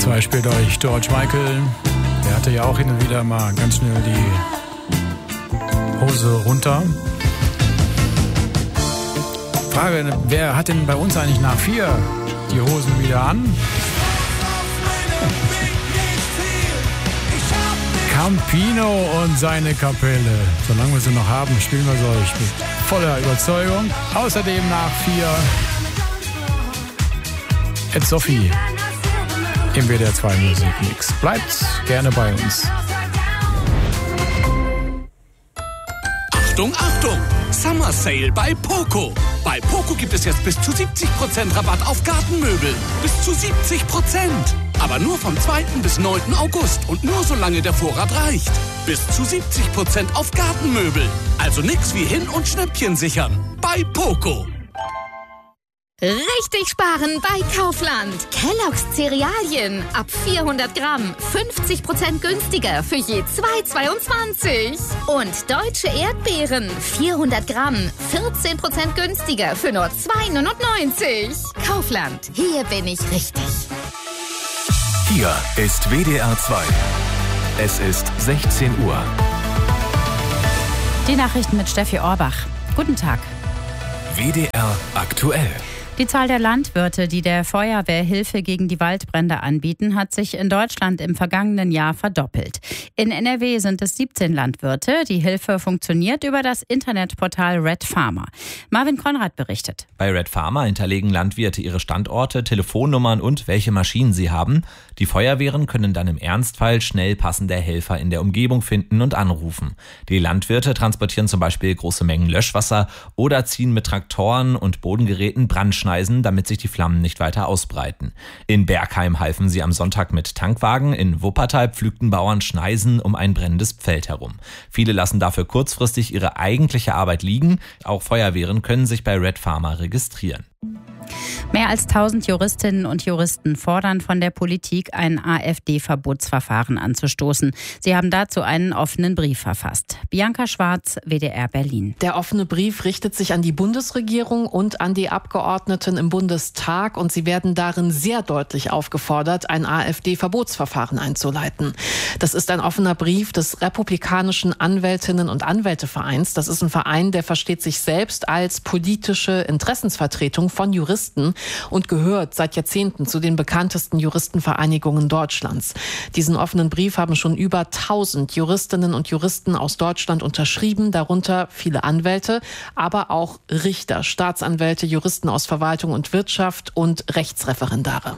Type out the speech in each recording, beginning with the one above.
2 spielt euch George Michael. Der hatte ja auch hin und wieder mal ganz schnell die Hose runter. Frage, wer hat denn bei uns eigentlich nach 4 die Hosen wieder an? Campino und seine Kapelle. Solange wir sie noch haben, spielen wir sie euch mit voller Überzeugung. Außerdem nach 4 Ed Sophie im WDR 2 Musikmix. Bleibt gerne bei uns. Achtung, Achtung! Summer Sale bei Poco. Bei Poco gibt es jetzt bis zu 70% Rabatt auf Gartenmöbel. Bis zu 70%. Aber nur vom 2. bis 9. August und nur solange der Vorrat reicht. Bis zu 70% auf Gartenmöbel. Also nix wie hin- und Schnäppchen sichern. Bei Poco. Richtig sparen bei Kaufland. Kellogg's Cerealien ab 400 Gramm 50% günstiger für je 2,22. Und deutsche Erdbeeren 400 Gramm 14% günstiger für nur 2,99. Kaufland, hier bin ich richtig. Hier ist WDR 2. Es ist 16 Uhr. Die Nachrichten mit Steffi Orbach. Guten Tag. WDR aktuell. Die Zahl der Landwirte, die der Feuerwehr Hilfe gegen die Waldbrände anbieten, hat sich in Deutschland im vergangenen Jahr verdoppelt. In NRW sind es 17 Landwirte. Die Hilfe funktioniert über das Internetportal Red Farmer. Marvin Konrad berichtet. Bei Red Farmer hinterlegen Landwirte ihre Standorte, Telefonnummern und welche Maschinen sie haben. Die Feuerwehren können dann im Ernstfall schnell passende Helfer in der Umgebung finden und anrufen. Die Landwirte transportieren zum Beispiel große Mengen Löschwasser oder ziehen mit Traktoren und Bodengeräten Brandschneisen, damit sich die Flammen nicht weiter ausbreiten. In Bergheim halfen sie am Sonntag mit Tankwagen, in Wuppertal pflügten Bauern Schneisen um ein brennendes Feld herum. Viele lassen dafür kurzfristig ihre eigentliche Arbeit liegen. Auch Feuerwehren können sich bei Red Farmer registrieren. Mehr als 1000 Juristinnen und Juristen fordern von der Politik, ein AfD-Verbotsverfahren anzustoßen. Sie haben dazu einen offenen Brief verfasst. Bianca Schwarz, WDR Berlin. Der offene Brief richtet sich an die Bundesregierung und an die Abgeordneten im Bundestag und sie werden darin sehr deutlich aufgefordert, ein AfD-Verbotsverfahren einzuleiten. Das ist ein offener Brief des Republikanischen Anwältinnen- und Anwältevereins. Das ist ein Verein, der versteht sich selbst als politische Interessensvertretung von Juristen und gehört seit Jahrzehnten zu den bekanntesten Juristenvereinigungen Deutschlands. Diesen offenen Brief haben schon über 1000 Juristinnen und Juristen aus Deutschland unterschrieben, darunter viele Anwälte, aber auch Richter, Staatsanwälte, Juristen aus Verwaltung und Wirtschaft und Rechtsreferendare.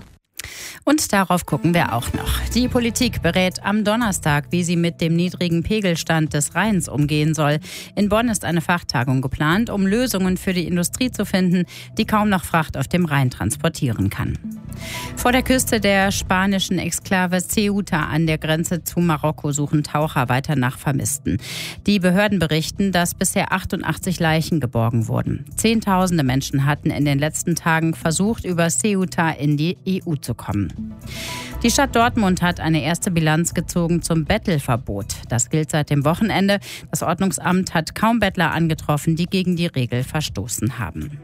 Und darauf gucken wir auch noch. Die Politik berät am Donnerstag, wie sie mit dem niedrigen Pegelstand des Rheins umgehen soll. In Bonn ist eine Fachtagung geplant, um Lösungen für die Industrie zu finden, die kaum noch Fracht auf dem Rhein transportieren kann. Vor der Küste der spanischen Exklave Ceuta an der Grenze zu Marokko suchen Taucher weiter nach Vermissten. Die Behörden berichten, dass bisher 88 Leichen geborgen wurden. Zehntausende Menschen hatten in den letzten Tagen versucht, über Ceuta in die EU zu kommen. Die Stadt Dortmund hat eine erste Bilanz gezogen zum Bettelverbot. Das gilt seit dem Wochenende. Das Ordnungsamt hat kaum Bettler angetroffen, die gegen die Regel verstoßen haben.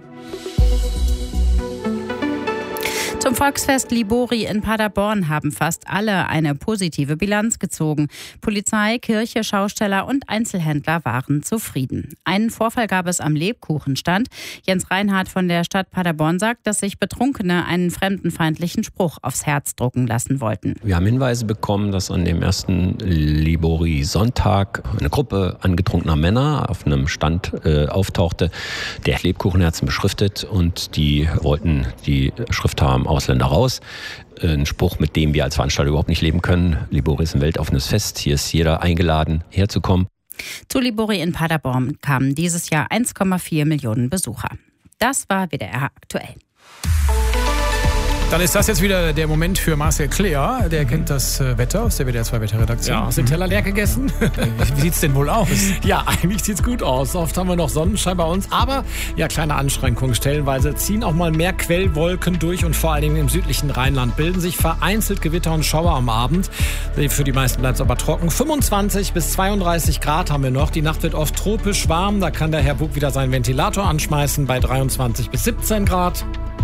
Zum Volksfest Libori in Paderborn haben fast alle eine positive Bilanz gezogen. Polizei, Kirche, Schausteller und Einzelhändler waren zufrieden. Einen Vorfall gab es am Lebkuchenstand. Jens Reinhardt von der Stadt Paderborn sagt, dass sich Betrunkene einen fremdenfeindlichen Spruch aufs Herz drucken lassen wollten. Wir haben Hinweise bekommen, dass an dem ersten Libori-Sonntag eine Gruppe angetrunkener Männer auf einem Stand auftauchte, der Lebkuchenherzen beschriftet, und die wollten die Schrift haben: Ausländer raus. Ein Spruch, mit dem wir als Veranstalter überhaupt nicht leben können. Libori ist ein weltoffenes Fest. Hier ist jeder eingeladen, herzukommen. Zu Libori in Paderborn kamen dieses Jahr 1,4 Millionen Besucher. Das war WDR aktuell. Dann ist das jetzt wieder der Moment für Marcel Kleer. Der kennt das Wetter aus der WDR 2 Wetterredaktion. Ja, hast du den Teller leer gegessen? Wie sieht's denn wohl aus? Ja, eigentlich sieht's gut aus. Oft haben wir noch Sonnenschein bei uns, aber ja, kleine Anschränkungen. Stellenweise ziehen auch mal mehr Quellwolken durch und vor allen Dingen im südlichen Rheinland bilden sich vereinzelt Gewitter und Schauer am Abend. Für die meisten bleibt es aber trocken. 25 bis 32 Grad haben wir noch. Die Nacht wird oft tropisch warm. Da kann der Herr Bub wieder seinen Ventilator anschmeißen bei 23 bis 17 Grad.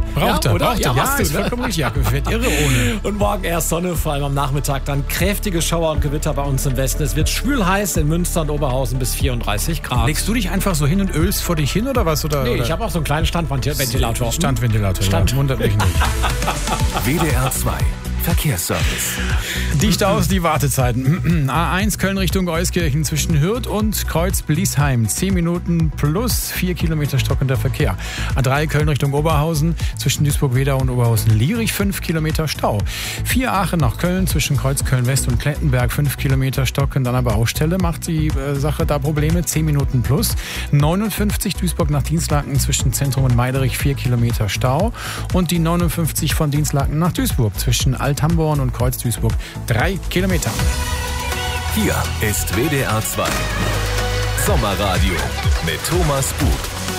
Braucht er. Ja, hast du, ist vollkommen richtig. Ja, wird irre ohne. Und morgen erst Sonne, vor allem am Nachmittag dann kräftige Schauer und Gewitter bei uns im Westen. Es wird schwül heiß in Münster und Oberhausen bis 34 Grad. Legst du dich einfach so hin und ölst vor dich hin oder was? Nee, ich habe auch so einen kleinen Standventilator. Ja, wundert mich nicht. WDR 2 Verkehrsservice. Dicht aus die Wartezeiten. A1 Köln Richtung Euskirchen zwischen Hürth und Kreuz-Bliesheim. 10 Minuten plus 4 Kilometer stockender Verkehr. A3 Köln Richtung Oberhausen zwischen Duisburg-Wedau und Oberhausen-Lierich 5 Kilometer Stau. 4 Aachen nach Köln zwischen Kreuz Köln-West und Klettenberg 5 Kilometer stocken. Dann aber Baustelle macht die Sache da Probleme. 10 Minuten plus. 59 Duisburg nach Dienstlaken zwischen Zentrum und Meiderich 4 Kilometer Stau. Und die 59 von Dienstlaken nach Duisburg zwischen Alt-Hamborn und Kreuz-Duisburg 3 Kilometer. Hier ist WDR 2 Sommerradio mit Thomas Bug.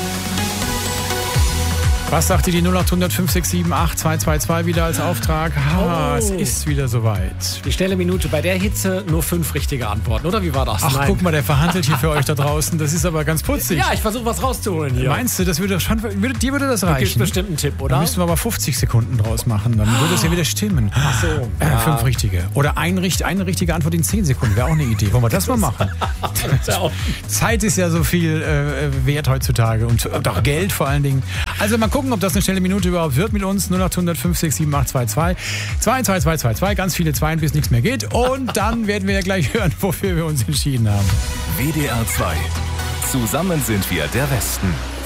Was sagte die 0800 567 8222 wieder als Auftrag? Es ist wieder soweit. Die schnelle Minute, bei der Hitze nur 5 richtige Antworten, oder wie war das? Ach, guck mal, der verhandelt hier für euch da draußen. Das ist aber ganz putzig. Ja, ich versuche was rauszuholen hier. Meinst du, dir würde das reichen? Du gibst bestimmt einen Tipp, oder? Da müssten wir aber 50 Sekunden draus machen. Dann würde es ja wieder stimmen. Ach so. 5 richtige. Oder eine richtige Antwort in 10 Sekunden. Wäre auch eine Idee. Wollen wir das mal machen? Zeit ist ja so viel wert heutzutage. Und auch Geld vor allen Dingen. Also mal gucken, ob das eine schnelle Minute überhaupt wird mit uns. 0800 567 8222. 22222. Ganz viele Zweien, bis nichts mehr geht. Und dann werden wir ja gleich hören, wofür wir uns entschieden haben. WDR 2. Zusammen sind wir der Westen.